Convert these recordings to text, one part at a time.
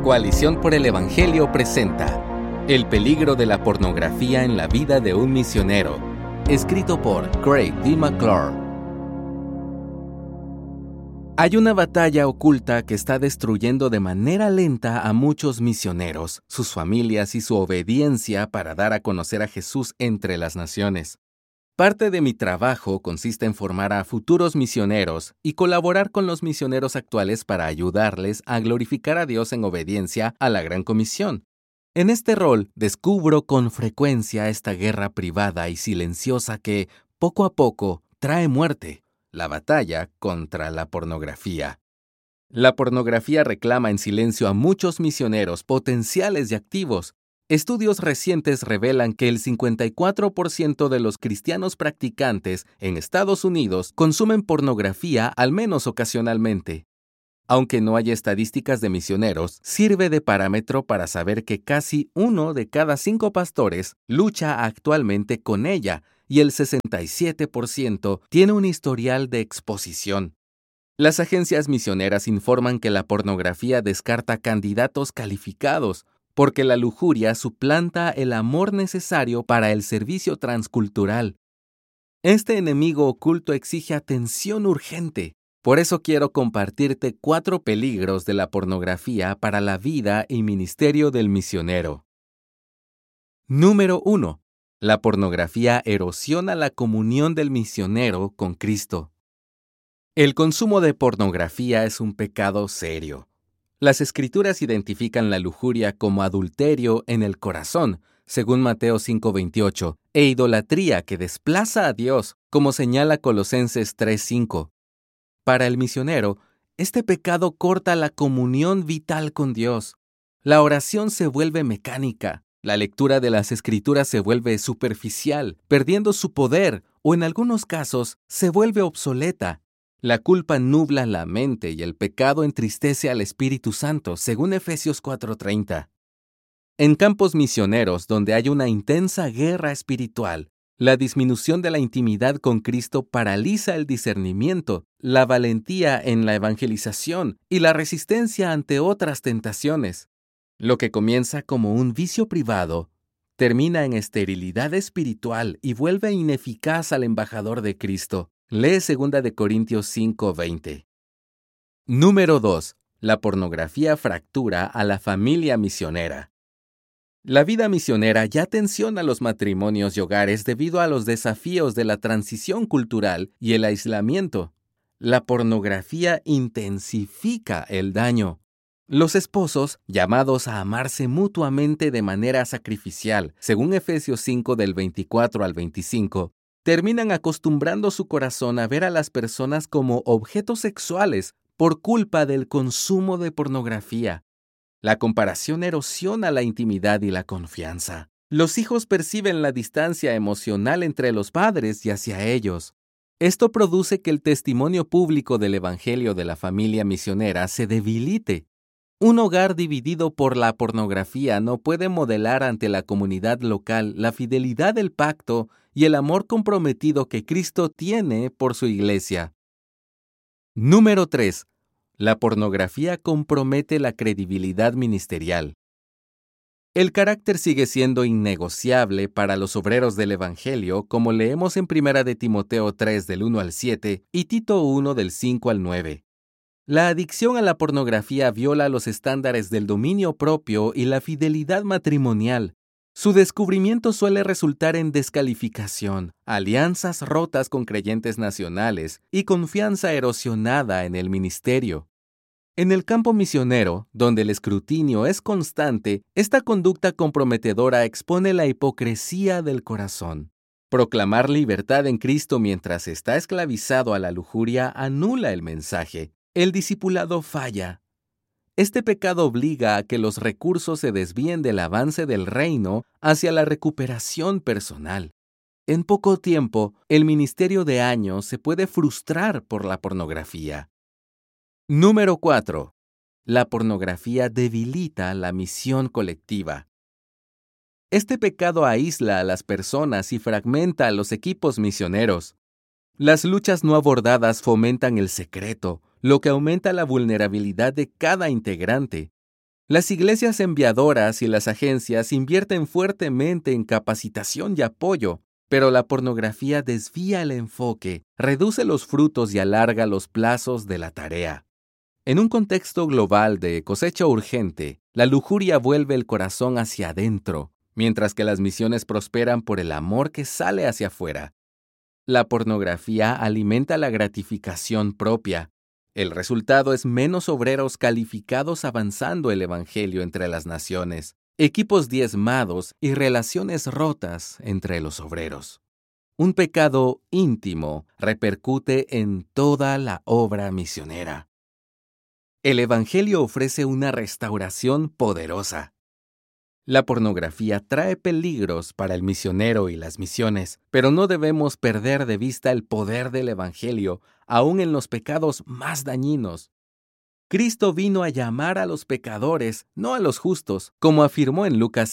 Coalición por el Evangelio presenta El peligro de la pornografía en la vida de un misionero, escrito por Craig D. McClure. Hay una batalla oculta que está destruyendo de manera lenta a muchos misioneros, sus familias y su obediencia para dar a conocer a Jesús entre las naciones. Parte de mi trabajo consiste en formar a futuros misioneros y colaborar con los misioneros actuales para ayudarles a glorificar a Dios en obediencia a la Gran Comisión. En este rol descubro con frecuencia esta guerra privada y silenciosa que, poco a poco, trae muerte: la batalla contra la pornografía. La pornografía reclama en silencio a muchos misioneros potenciales y activos. Estudios recientes revelan que el 54% de los cristianos practicantes en Estados Unidos consumen pornografía al menos ocasionalmente. Aunque no hay estadísticas de misioneros, sirve de parámetro para saber que casi 1 de cada 5 pastores lucha actualmente con ella y el 67% tiene un historial de exposición. Las agencias misioneras informan que la pornografía descarta candidatos calificados, porque la lujuria suplanta el amor necesario para el servicio transcultural. Este enemigo oculto exige atención urgente. Por eso quiero compartirte 4 peligros de la pornografía para la vida y ministerio del misionero. Número 1. La pornografía erosiona la comunión del misionero con Cristo. El consumo de pornografía es un pecado serio. Las Escrituras identifican la lujuria como adulterio en el corazón, según Mateo 5:28, e idolatría que desplaza a Dios, como señala Colosenses 3:5. Para el misionero, este pecado corta la comunión vital con Dios. La oración se vuelve mecánica, la lectura de las Escrituras se vuelve superficial, perdiendo su poder, o en algunos casos, se vuelve obsoleta. La culpa nubla la mente y el pecado entristece al Espíritu Santo, según Efesios 4:30. En campos misioneros donde hay una intensa guerra espiritual, la disminución de la intimidad con Cristo paraliza el discernimiento, la valentía en la evangelización y la resistencia ante otras tentaciones. Lo que comienza como un vicio privado termina en esterilidad espiritual y vuelve ineficaz al embajador de Cristo. Lee 2 de Corintios 5:20. Número 2. La pornografía fractura a la familia misionera. La vida misionera ya tensiona los matrimonios y hogares debido a los desafíos de la transición cultural y el aislamiento. La pornografía intensifica el daño. Los esposos, llamados a amarse mutuamente de manera sacrificial, según Efesios 5 del 24 al 25, terminan acostumbrando su corazón a ver a las personas como objetos sexuales por culpa del consumo de pornografía. La comparación erosiona la intimidad y la confianza. Los hijos perciben la distancia emocional entre los padres y hacia ellos. Esto produce que el testimonio público del Evangelio de la familia misionera se debilite. Un hogar dividido por la pornografía no puede modelar ante la comunidad local la fidelidad del pacto y el amor comprometido que Cristo tiene por su iglesia. Número 3. La pornografía compromete la credibilidad ministerial. El carácter sigue siendo innegociable para los obreros del Evangelio, como leemos en 1 de Timoteo 3 del 1 al 7 y Tito 1 del 5 al 9. La adicción a la pornografía viola los estándares del dominio propio y la fidelidad matrimonial. Su descubrimiento suele resultar en descalificación, alianzas rotas con creyentes nacionales y confianza erosionada en el ministerio. En el campo misionero, donde el escrutinio es constante, esta conducta comprometedora expone la hipocresía del corazón. Proclamar libertad en Cristo mientras está esclavizado a la lujuria anula el mensaje. El discipulado falla. Este pecado obliga a que los recursos se desvíen del avance del reino hacia la recuperación personal. En poco tiempo, el ministerio de años se puede frustrar por la pornografía. Número 4. La pornografía debilita la misión colectiva. Este pecado aísla a las personas y fragmenta a los equipos misioneros. Las luchas no abordadas fomentan el secreto, lo que aumenta la vulnerabilidad de cada integrante. Las iglesias enviadoras y las agencias invierten fuertemente en capacitación y apoyo, pero la pornografía desvía el enfoque, reduce los frutos y alarga los plazos de la tarea. En un contexto global de cosecha urgente, la lujuria vuelve el corazón hacia adentro, mientras que las misiones prosperan por el amor que sale hacia afuera. La pornografía alimenta la gratificación propia. El resultado es menos obreros calificados avanzando el evangelio entre las naciones, equipos diezmados y relaciones rotas entre los obreros. Un pecado íntimo repercute en toda la obra misionera. El evangelio ofrece una restauración poderosa. La pornografía trae peligros para el misionero y las misiones, pero no debemos perder de vista el poder del evangelio, aún en los pecados más dañinos. Cristo vino a llamar a los pecadores, no a los justos, como afirmó en Lucas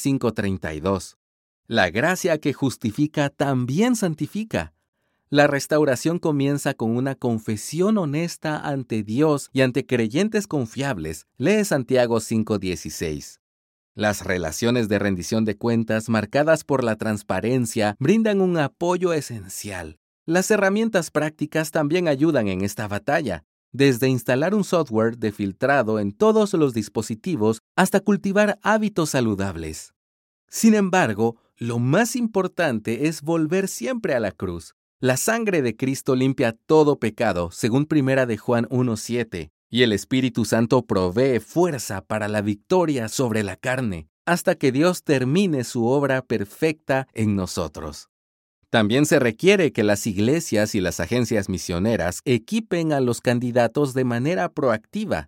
5:32. La gracia que justifica también santifica. La restauración comienza con una confesión honesta ante Dios y ante creyentes confiables. Lee Santiago 5:16. Las relaciones de rendición de cuentas marcadas por la transparencia brindan un apoyo esencial. Las herramientas prácticas también ayudan en esta batalla, desde instalar un software de filtrado en todos los dispositivos hasta cultivar hábitos saludables. Sin embargo, lo más importante es volver siempre a la cruz. La sangre de Cristo limpia todo pecado, según 1 de Juan 1:7. Y el Espíritu Santo provee fuerza para la victoria sobre la carne, hasta que Dios termine su obra perfecta en nosotros. También se requiere que las iglesias y las agencias misioneras equipen a los candidatos de manera proactiva.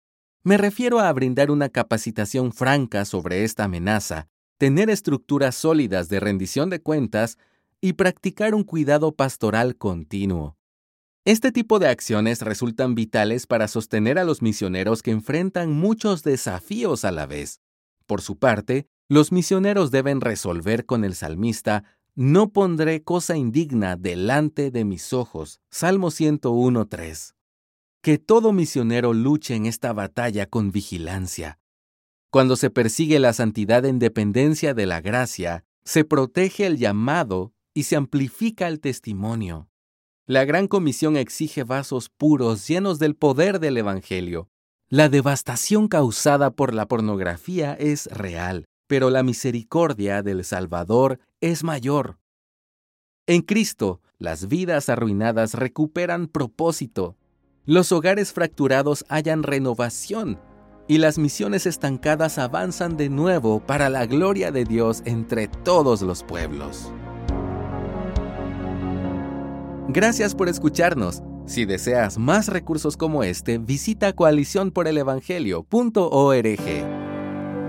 Me refiero a brindar una capacitación franca sobre esta amenaza, tener estructuras sólidas de rendición de cuentas y practicar un cuidado pastoral continuo. Este tipo de acciones resultan vitales para sostener a los misioneros que enfrentan muchos desafíos a la vez. Por su parte, los misioneros deben resolver con el salmista: «No pondré cosa indigna delante de mis ojos». Salmo 101:3. Que todo misionero luche en esta batalla con vigilancia. Cuando se persigue la santidad en dependencia de la gracia, se protege el llamado y se amplifica el testimonio. La Gran Comisión exige vasos puros llenos del poder del Evangelio. La devastación causada por la pornografía es real, pero la misericordia del Salvador es mayor. En Cristo, las vidas arruinadas recuperan propósito, los hogares fracturados hallan renovación y las misiones estancadas avanzan de nuevo para la gloria de Dios entre todos los pueblos. Gracias por escucharnos. Si deseas más recursos como este, visita coaliciónporelevangelio.org.